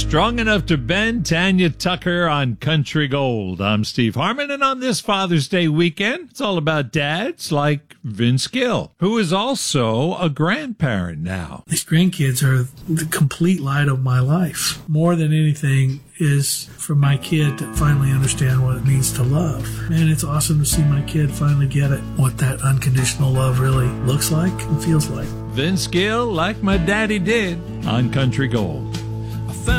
Strong Enough to Bend, Tanya Tucker on Country Gold. I'm Steve Harmon, and on this Father's Day weekend, it's all about dads like Vince Gill, who is also a grandparent now. These grandkids are the complete light of my life. More than anything is for my kid to finally understand what it means to love. And it's awesome to see my kid finally get it, what that unconditional love really looks like and feels like. Vince Gill, like my daddy did, on Country Gold.